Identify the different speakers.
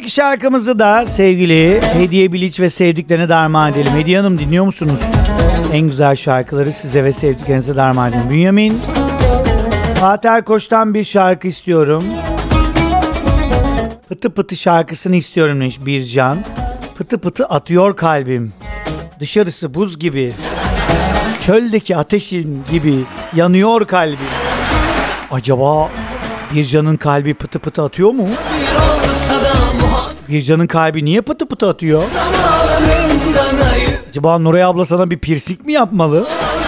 Speaker 1: Sıradaki şarkımızı da sevgili Hediye Bilic ve sevdiklerine darma edelim. Hediye Hanım, dinliyor musunuz? En güzel şarkıları size ve sevdiklerinize darma edelim. Bünyamin, Fatih Erkoç'tan bir şarkı istiyorum. Pıtı pıtı şarkısını istiyorum demiş Bircan. Pıtı pıtı atıyor kalbim. Dışarısı buz gibi. Çöldeki ateşin gibi yanıyor kalbim. Acaba Bircan'ın kalbi pıtı pıtı atıyor mu? Bircan'ın kalbi niye pıtı pıtı atıyor? Acaba Nuray abla sana bir piercing mi yapmalı?